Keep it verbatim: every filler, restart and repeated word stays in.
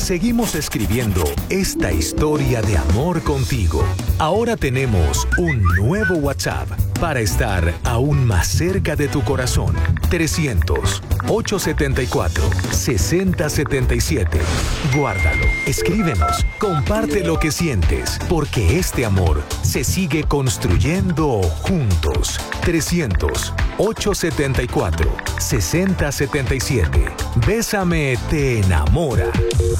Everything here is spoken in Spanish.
seguimos escribiendo esta historia de amor contigo. Ahora tenemos un nuevo WhatsApp para estar aún más cerca de tu corazón. trescientos, ochocientos setenta y cuatro, sesenta setenta y siete. Guárdalo, escríbenos, comparte lo que sientes, porque este amor se sigue construyendo juntos. trescientos, ochocientos setenta y cuatro, sesenta setenta y siete. Bésame te enamora.